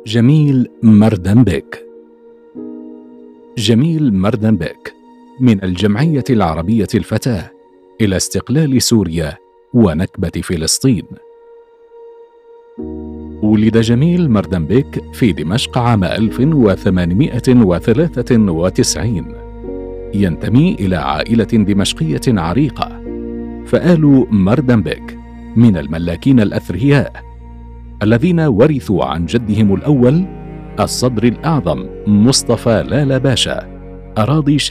جميل مردنبك. جميل مردنبك من الجمعية العربية الفتاة إلى استقلال سوريا ونكبة فلسطين. ولد جميل مردنبك في دمشق عام 1893. ينتمي إلى عائلة دمشقية عريقة، فآل مردنبك من الملاكين الأثرياء الذين ورثوا عن جدهم الأول الصدر الأعظم مصطفى لالا باشا أراضي